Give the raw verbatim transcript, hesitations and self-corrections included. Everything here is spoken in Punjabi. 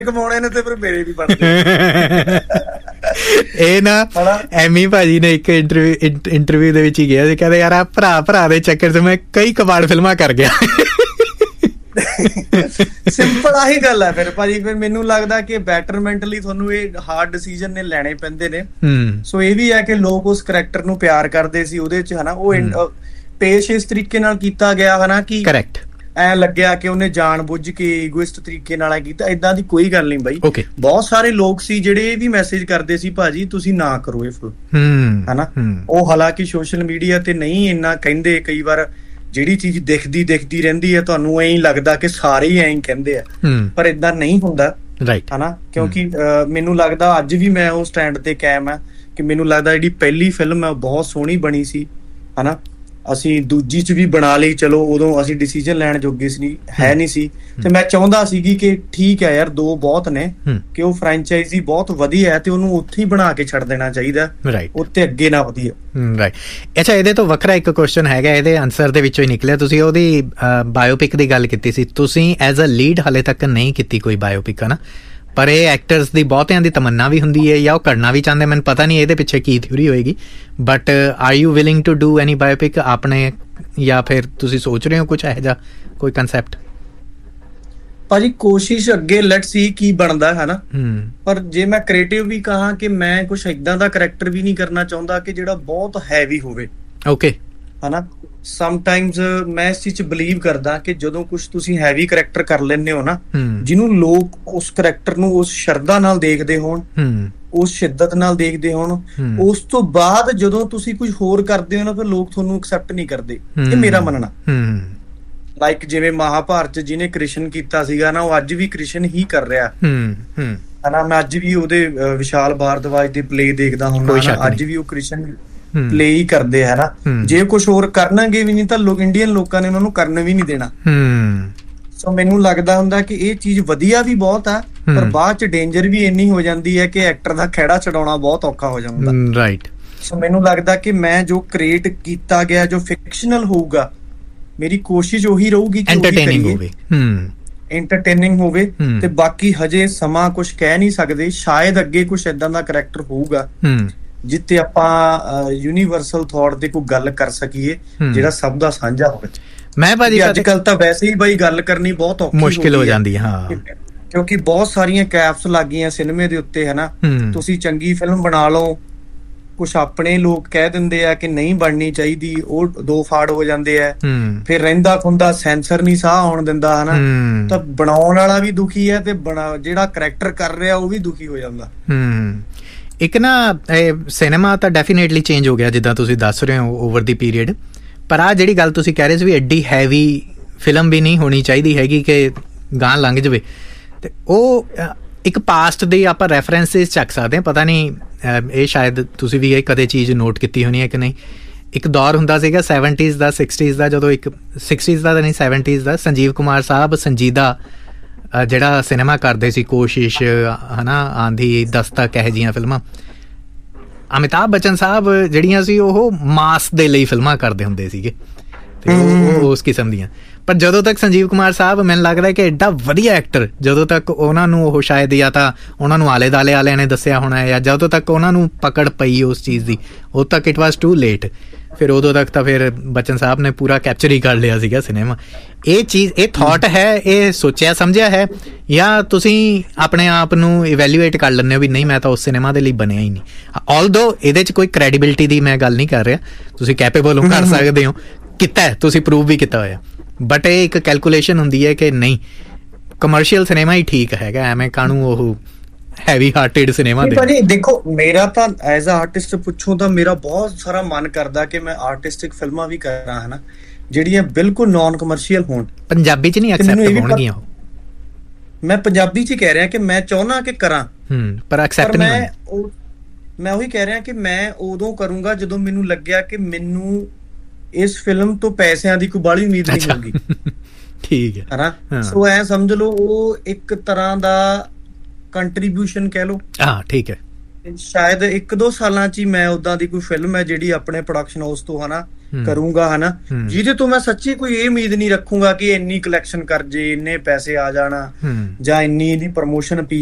ਕਮਾਉਣੇ ਨੇ ਤੇ ਫਿਰ ਮੇਰੇ ਵੀ ਬਣਦੇ। ਇਹ ਨਾ ਐਮੀ ਭਾਜੀ ਨੇ ਇੱਕ ਇੰਟਰਵਿਊ ਇੰਟਰਵਿਊ ਦੇ ਵਿੱਚ ਹੀ ਗਿਆ ਸੀ, ਕਹਿੰਦੇ ਯਾਰ ਆ ਭਰਾ ਭਰਾ ਦੇ ਚੱਕਰ 'ਚ ਮੈਂ ਕਈ ਕਬਾੜ ਫਿਲਮਾਂ ਕਰ ਗਿਆ। ਸਿੰਪਲ ਆਹੀ ਗੱਲ ਹੈ ਫਿਰ ਭਾਜੀ। ਫਿਰ ਮੈਨੂੰ ਲੱਗਦਾ ਕਿ ਬੈਟਰਮੈਂਟਲੀ ਤੁਹਾਨੂੰ ਇਹ ਹਾਰਡ ਡਿਸੀਜਨ ਨੇ ਲੈਣੇ ਪੈਂਦੇ ਨੇ। ਸੋ ਇਹ ਵੀ ਹੈ ਕਿ ਲੋਕ ਉਸ ਕਰੈਕਟਰ ਨੂੰ ਪਿਆਰ ਕਰਦੇ ਸੀ ਉਹਦੇ 'ਚ, ਹਨਾ। ਉਹ ਪੇਸ਼ ਇਸ ਤਰੀਕੇ ਨਾਲ ਕੀਤਾ ਗਿਆ, ਹਨਾ, ਕਿ ਕਰੈਕਟ ਐ ਲੱਗਿਆ ਕਿ ਉਹਨੇ ਜਾਣ ਬੁੱਝ ਕੇ ਈਗੋਇਸਟ ਤਰੀਕੇ ਨਾਲ ਕੀਤਾ। ਏਦਾਂ ਦੀ ਕੋਈ ਗੱਲ ਨਹੀਂ ਬਾਈ। ਬਹੁਤ ਸਾਰੇ ਲੋਕ ਸੀ ਜਿਹੜੇ ਇਹ ਵੀ ਮੈਸੇਜ ਕਰਦੇ ਸੀ, ਭਾਜੀ ਤੁਸੀਂ ਨਾ ਕਰੋ ਇਹ ਫਿਲਮ, ਹਨਾ। ਉਹ ਹਾਲਾਂਕਿ ਸੋਸ਼ਲ ਮੀਡੀਆ ਤੇ ਨਹੀਂ ਇੰਨਾ ਕਹਿੰਦੇ, ਕਈ ਵਾਰ ਜਿਹੜੀ ਚੀਜ਼ ਦਿਖਦੀ ਦਿਖਦੀ ਰਹਿੰਦੀ ਹੈ ਤੁਹਾਨੂੰ ਐਂ ਲੱਗਦਾ ਕਿ ਸਾਰੇ ਹੀ ਐਂ ਕਹਿੰਦੇ ਆ, ਪਰ ਏਦਾਂ ਨਹੀਂ ਹੁੰਦਾ, ਹਨਾ। ਕਿਉਂਕਿ ਮੈਨੂੰ ਲੱਗਦਾ ਅੱਜ ਵੀ ਮੈਂ ਉਹ ਸਟੈਂਡ ਤੇ ਕਾਇਮ ਆ ਕਿ ਮੈਨੂੰ ਲੱਗਦਾ ਜਿਹੜੀ ਪਹਿਲੀ ਫਿਲਮ ਹੈ ਬਹੁਤ ਸੋਹਣੀ ਬਣੀ ਸੀ, ਹਨਾ। ਅਸੀਂ ਦੂਜੀ ਚ ਵੀ ਬਣਾ ਲਈ, ਚਲੋ ਉਦੋਂ ਅਸੀਂ ਡਿਸੀਜਨ ਲੈਣ ਜੋਗੇ ਸੀ ਹੈ ਨਹੀਂ ਸੀ, ਤੇ ਮੈਂ ਚਾਹੁੰਦਾ ਸੀਗੀ ਕਿ ਠੀਕ ਹੈ ਯਾਰ ਦੋ ਬਹੁਤ ਨੇ, ਕਿ ਉਹ ਫਰੈਂਚਾਈਜ਼ੀ ਬਹੁਤ ਵਧੀਆ ਹੈ ਤੇ ਉਹਨੂੰ ਉੱਥੇ ਹੀ ਬਣਾ ਕੇ ਛੱਡ ਦੇਣਾ ਚਾਹੀਦਾ, ਉੱਤੇ ਅੱਗੇ ਨਾ ਵਧੀਆ। ਰਾਈਟ। ਅੱਛਾ, ਇਹਦੇ ਤੋਂ ਵੱਖਰਾ ਇੱਕ ਕੁਐਸਚਨ ਹੈਗਾ, ਇਹਦੇ ਆਨਸਰ ਦੇ ਵਿੱਚੋਂ ਹੀ ਨਿਕਲਿਆ। ਤੁਸੀਂ ਉਹਦੀ ਬਾਇਓਪਿਕ ਦੀ ਗੱਲ ਕੀਤੀ ਸੀ, ਤੁਸੀਂ ਐਜ਼ ਅ ਲੀਡ ਹਾਲੇ ਤੱਕ ਨਹੀਂ ਕੀਤੀ ਕੋਈ ਬਾਇਓਪਿਕ, ਹਨਾ, ਪਰ ਇਹ ਐਕਟਰਸ ਦੀ ਬਹੁਤਿਆਂ ਦੀ ਤਮੰਨਾ ਵੀ ਹੁੰਦੀ ਹੈ ਜਾਂ ਉਹ ਕਰਨਾ ਵੀ ਚਾਹੁੰਦੇ। ਮੈਨੂੰ ਪਤਾ ਨਹੀਂ ਇਹਦੇ ਪਿੱਛੇ ਕੀ ਥਿਊਰੀ ਹੋਏਗੀ, but are you willing to do any biopic ਆਪਣੇ, ਜਾਂ ਫਿਰ ਤੁਸੀਂ ਸੋਚ ਰਹੇ ਹੋ ਕੁਛ ਇਹੋ ਜਿਹਾ ਕੋਈ ਕਨਸੈਪਟ? ਭਾਜੀ ਕੋਸ਼ਿਸ਼ ਅੱਗੇ ਲੈਟ ਸੀ ਕੀ ਬਣਦਾ, ਹਨਾ। ਪਰ ਜੇ ਮੈਂ ਕ੍ਰੀਏਟਿਵ ਵੀ ਕਹਾਂ ਕਿ ਮੈਂ ਕੁਛ ਏਦਾਂ ਦਾ ਕਰੈਕਟਰ ਵੀ ਨਹੀਂ ਕਰਨਾ ਚਾਹੁੰਦਾ ਕਿ ਜਿਹੜਾ ਬਹੁਤ ਹੈਵੀ ਹੋਵੇ, ਓਕੇ, ਹਨਾ। ਸਮਟਾਈਮਸ ਮੈਂ ਇਸ ਚੀਜ਼ 'ਚ ਬਿਲੀਵ ਕਰਦਾ ਕਿ ਜਦੋਂ ਕੁਛ ਤੁਸੀਂ ਹੈਵੀ ਕਰੈਕਟਰ ਕਰ ਲੈਂਦੇ ਹੋ ਨਾ, ਜਿਹਨੂੰ ਲੋਕ ਉਸ ਕਰੈਕਟਰ ਨੂੰ ਉਸ ਸ਼ਰਧਾ ਨਾਲ ਦੇਖਦੇ ਹੋਣ, ਉਸ ਸ਼ਿੱਦਤ ਨਾਲ ਦੇਖਦੇ ਹੋਣ, ਉਸ ਤੋਂ ਬਾਅਦ ਜਦੋਂ ਤੁਸੀਂ ਕੁਝ ਹੋਰ ਕਰਦੇ ਹੋ ਨਾ, ਫਿਰ ਲੋਕ ਤੁਹਾਨੂੰ ਐਕਸੈਪਟ ਨਹੀਂ ਕਰਦੇ। ਇਹ ਮੇਰਾ ਮੰਨਣਾ। ਲਾਈਕ ਜਿਵੇਂ ਮਹਾਭਾਰਤ 'ਚ ਜਿਹਨੇ ਕ੍ਰਿਸ਼ਨ ਕੀਤਾ ਸੀਗਾ ਨਾ, ਉਹ ਅੱਜ ਵੀ ਕ੍ਰਿਸ਼ਨ ਹੀ ਕਰ ਰਿਹਾ, ਹਨਾ। ਮੈਂ ਅੱਜ ਵੀ ਉਹਦੇ ਵਿਸ਼ਾਲ ਭਾਰਦਵਾਜ ਦੇ ਪਲੇ ਦੇਖਦਾ ਹੁੰਦਾ, ਅੱਜ ਵੀ ਉਹ ਕ੍ਰਿਸ਼ਨ ਪਲੇ ਹੀ ਕਰਦੇ ਹੈ ਨਾ। ਜੇ ਕੁਛ ਹੋਰ ਕਰਨਗੇ ਵੀ ਨਹੀਂ ਤਾਂ ਲੋਕ ਇੰਡੀਅਨ ਲੋਕਾਂ ਨੇ ਉਹਨਾਂ ਨੂੰ ਕਰਨ ਵੀ ਨਹੀਂ ਦੇਣਾ। ਸੋ ਮੈਨੂੰ ਲੱਗਦਾ ਹੁੰਦਾ ਕਿ ਇਹ ਚੀਜ਼ ਵਧੀਆ ਵੀ ਬਹੁਤ ਆ, ਪਰ ਬਾਅਦ ਚ ਡੇਂਜਰ ਵੀ ਇੰਨੀ ਹੋ ਜਾਂਦੀ ਹੈ ਕਿ ਐਕਟਰ ਦਾ ਖਹਿੜਾ ਛਡਾਉਣਾ ਬਹੁਤ ਔਖਾ ਹੋ ਜਾਂਦਾ। ਰਾਈਟ। ਸੋ ਮੈਨੂੰ ਲੱਗਦਾ ਕਿ ਮੈਂ ਜੋ ਕ੍ਰੀਏਟ ਕੀਤਾ ਗਿਆ, ਜੋ ਫਿਕਸ਼ਨਲ ਹੋਊਗਾ, ਮੇਰੀ ਕੋਸ਼ਿਸ਼ ਉਹੀ ਰਹੂਗੀ ਕਿ ਐਂਟਰਟੇਨਿੰਗ ਹੋਵੇ, ਐਂਟਰਟੇਨਿੰਗ ਹੋਵੇ। ਤੇ ਬਾਕੀ ਹਜੇ ਸਮਾਂ ਕੁਛ ਕਹਿ ਨਹੀਂ ਸਕਦੇ, ਸ਼ਾਇਦ ਅੱਗੇ ਕੁਛ ਏਦਾਂ ਦਾ ਕਰੈਕਟਰ ਹੋਊਗਾ ਜਿੱਥੇ ਆਪਾਂ ਯੂਨੀਵਰਸਲ ਥੌਟ ਤੇ ਕੋਈ ਗੱਲ ਕਰ ਸਕੀਏ ਜਿਹੜਾ ਸਭ ਦਾ ਸਾਂਝਾ ਹੋਵੇ। ਮੈਂ ਭਾਜੀ ਅੱਜ ਕੱਲ ਤਾਂ ਵੈਸੇ ਹੀ ਬਾਈ ਗੱਲ ਕਰਨੀ ਬਹੁਤ ਔਖੀ ਮੁਸ਼ਕਿਲ ਹੋ ਜਾਂਦੀ ਹੈ, ਹਾਂ, ਕਿਉਂਕਿ ਬਹੁਤ ਸਾਰੀਆਂ ਕੈਪਸ ਲੱਗ ਗਈਆਂ ਸਿਨੇਮੇ ਦੇ ਉੱਤੇ, ਹਨਾ। ਤੁਸੀਂ ਚੰਗੀ ਫਿਲਮ ਬਣਾ ਲਓ, ਕੁਛ ਆਪਣੇ ਲੋਕ ਕਹਿ ਦਿੰਦੇ ਆ ਕਿ ਨਹੀਂ ਬਣਨੀ ਚਾਹੀਦੀ, ਉਹ ਦੋ ਫਾੜ ਹੋ ਜਾਂਦੇ ਆ, ਫਿਰ ਰਹਿੰਦਾ ਖੁੰਦਾ ਸੈਂਸਰ ਨਹੀਂ ਸਾਹ ਆਉਣ ਦਿੰਦਾ, ਹਨਾ। ਤਾਂ ਬਣਾਉਣ ਵਾਲਾ ਵੀ ਦੁਖੀ ਹੈ ਤੇ ਜਿਹੜਾ ਕਰੈਕਟਰ ਕਰ ਰਿਹਾ ਉਹ ਵੀ ਦੁਖੀ ਹੋ ਜਾਂਦਾ। ਇੱਕ ਨਾ ਸਿਨੇਮਾ ਤਾਂ ਡੈਫੀਨੇਟਲੀ ਚੇਂਜ ਹੋ ਗਿਆ ਜਿੱਦਾਂ ਤੁਸੀਂ ਦੱਸ ਰਹੇ ਹੋ ਓਵਰ ਦੀ ਪੀਰੀਅਡ, ਪਰ ਆਹ ਜਿਹੜੀ ਗੱਲ ਤੁਸੀਂ ਕਹਿ ਰਹੇ ਸੀ ਵੀ ਐਡੀ ਹੈਵੀ ਫਿਲਮ ਵੀ ਨਹੀਂ ਹੋਣੀ ਚਾਹੀਦੀ ਹੈਗੀ ਕਿ ਗਾਂ ਲੰਘ ਜਾਵੇ, ਤੇ ਉਹ ਇੱਕ ਪਾਸਟ ਦੇ ਆਪਾਂ ਰੈਫਰੈਂਸਿਸ ਚੱਕ ਸਕਦੇ ਹਾਂ। ਪਤਾ ਨਹੀਂ ਇਹ ਸ਼ਾਇਦ ਤੁਸੀਂ ਵੀ ਇਹ ਕਦੇ ਚੀਜ਼ ਨੋਟ ਕੀਤੀ ਹੋਣੀ ਹੈ ਕਿ ਨਹੀਂ। ਇੱਕ ਦੌਰ ਹੁੰਦਾ ਸੀਗਾ ਸੈਵਨਟੀਜ਼ ਦਾ, ਸਿਕਸਟੀਜ਼ ਦਾ, ਜਦੋਂ ਇੱਕ ਸਿਕਸਟੀਜ਼ ਦਾ ਤਾਂ ਨਹੀਂ ਸੈਵਨਟੀਜ਼ ਦਾ, ਸੰਜੀਵ ਕੁਮਾਰ ਸਾਹਿਬ ਸੰਜੀਦਾ ਜਿਹੜਾ ਸਿਨੇਮਾ ਕਰਦੇ ਸੀ, ਕੋਸ਼ਿਸ਼, ਹਨਾ, ਆਂਧੀ, ਦਸਤਕ, ਇਹੋ ਜਿਹੀਆਂ ਫਿਲਮਾਂ। ਅਮਿਤਾਭ ਬੱਚਨ ਸਾਹਿਬ ਜਿਹੜੀਆਂ ਸੀ ਉਹ ਮਾਸ ਦੇ ਲਈ ਫਿਲਮਾਂ ਕਰਦੇ ਹੁੰਦੇ ਸੀਗੇ, ਤੇ ਉਹ ਉਸ ਕਿਸਮ ਦੀਆਂ। ਪਰ ਜਦੋਂ ਤੱਕ ਸੰਜੀਵ ਕੁਮਾਰ ਸਾਹਿਬ, ਮੈਨੂੰ ਲੱਗਦਾ ਕਿ ਐਡਾ ਵਧੀਆ ਐਕਟਰ, ਜਦੋਂ ਤੱਕ ਉਹਨਾਂ ਨੂੰ ਉਹ ਸ਼ਾਇਦ ਜਾਂ ਤਾਂ ਉਹਨਾਂ ਨੂੰ ਆਲੇ ਦੁਆਲੇ ਵਾਲਿਆਂ ਨੇ ਦੱਸਿਆ ਹੋਣਾ, ਜਾਂ ਜਦੋਂ ਤੱਕ ਉਹਨਾਂ ਨੂੰ ਪਕੜ ਪਈ ਉਸ ਚੀਜ਼ ਦੀ, ਉਦੋਂ ਤੱਕ ਇਟ ਵਾਜ਼ ਟੂ ਲੇਟ। ਫਿਰ ਉਦੋਂ ਤੱਕ ਤਾਂ ਫਿਰ ਬੱਚਨ ਸਾਹਿਬ ਨੇ ਪੂਰਾ ਕੈਪਚਰ ਹੀ ਕਰ ਲਿਆ ਸੀਗਾ ਸਿਨੇਮਾ। ਇਹ ਚੀਜ਼, ਇਹ ਥਾਟ ਹੈ, ਇਹ ਸੋਚਿਆ ਸਮਝਿਆ ਹੈ, ਜਾਂ ਤੁਸੀਂ ਆਪਣੇ ਆਪ ਨੂੰ ਇਵੈਲੂਏਟ ਕਰ ਲੈਂਦੇ ਹੋ ਵੀ ਨਹੀਂ ਮੈਂ ਤਾਂ ਉਸ ਸਿਨੇਮਾ ਦੇ ਲਈ ਬਣਿਆ ਹੀ ਨਹੀਂ। ਆਲਦੋ ਇਹਦੇ 'ਚ ਕੋਈ ਕ੍ਰੈਡੀਬਿਲਿਟੀ ਦੀ ਮੈਂ ਗੱਲ ਨਹੀਂ ਕਰ ਰਿਹਾ, ਤੁਸੀਂ ਕੈਪੇਬਲ ਹੋ, ਕਰ ਸਕਦੇ ਹੋ, ਕੀਤਾ ਹੈ, ਤੁਸੀਂ ਪ੍ਰੂਵ ਵੀ ਕੀਤਾ ਹੋਇਆ, ਬਟ ਇਹ ਇੱਕ ਕੈਲਕੂਲੇਸ਼ਨ ਹੁੰਦੀ ਹੈ ਕਿ ਨਹੀਂ ਕਮਰਸ਼ੀਅਲ ਸਿਨੇਮਾ ਹੀ ਠੀਕ ਹੈਗਾ, ਐਵੇਂ ਕਾਹਨੂੰ ਉਹ ਹੈਵੀ ਹਾਰਟਡ ਸਿਨੇਮਾ ਦੇ। ਭਾਜੀ ਦੇਖੋ, ਮੇਰਾ ਤਾਂ ਐਜ਼ ਅ ਆਰਟਿਸਟ ਪੁੱਛੋ ਤਾਂ ਮੇਰਾ ਬਹੁਤ ਸਾਰਾ ਮਨ ਕਰਦਾ ਕਿ ਮੈਂ ਆਰਟਿਸਟਿਕ ਫਿਲਮਾਂ ਵੀ ਕਰਾਂ, ਹਨਾ, ਜਿਹੜੀਆਂ ਬਿਲਕੁਲ ਨਾਨ ਕਮਰਸ਼ੀਅਲ ਹੋਣ। ਪੰਜਾਬੀ 'ਚ ਨਹੀਂ ਐਕਸੈਪਟ ਹੋਣਗੀਆਂ ਉਹ, ਮੈਂ ਪੰਜਾਬੀ 'ਚ ਹੀ ਕਹਿ ਰਿਹਾ ਕਿ ਮੈਂ ਚਾਹੁੰਦਾ ਕਿ ਕਰਾਂ, ਪਰ ਐਕਸੈਪਟ ਨਹੀਂ ਹੋਣੀ। ਮੈਂ ਉਹੀ ਕਹਿ ਰਿਹਾ ਕਿ ਮੈਂ ਉਦੋਂ ਕਰੂੰਗਾ ਜਦੋਂ ਮੈਨੂੰ ਲੱਗਿਆ ਕਿ ਮੈਨੂੰ ਇਸ ਫਿਲਮ ਤੋਂ ਪੈਸਿਆਂ ਦੀ ਕੋਈ ਬਾਹਲੀ ਉਮੀਦ ਨਹੀਂ ਹੋਊਗੀ। ਠੀਕ ਹੈ, ਹਨਾ। ਸੋ ਐ ਸਮਝ ਲਓ ਉਹ ਇੱਕ ਤਰ੍ਹਾਂ ਦਾ ਕੰਟਰੀਬਿਊਸ਼ਨ ਕਹਿ ਲਓ। ਹਾਂ, ਠੀਕ ਹੈ। ਸ਼ਾਇਦ ਇੱਕ ਦੋ ਸਾਲਾਂ 'ਚ ਹੀ ਮੈਂ ਉਦਾਂ ਦੀ ਕੋਈ ਫਿਲਮ ਹੈ ਜਿਹੜੀ ਆਪਣੇ ਪ੍ਰੋਡਕਸ਼ਨ ਹਾਊਸ ਤੋਂ, ਹਨਾ, ਕਰੂੰਗਾ ਹਨਾ, ਜਿਹਦੇ ਤੋਂ ਮੈਂ ਸੱਚੀ ਕੋਈ ਇਹ ਉਮੀਦ ਨਹੀਂ ਰੱਖੂੰਗਾ ਕਿ ਇੰਨੀ ਕਲੈਕਸ਼ਨ ਕਰ ਜੇ, ਇੰਨੇ ਪੈਸੇ ਆ ਜਾਣਾ ਜਾਂ ਇੰਨੀ ਇਹਦੀ ਪ੍ਰਮੋਸ਼ਨ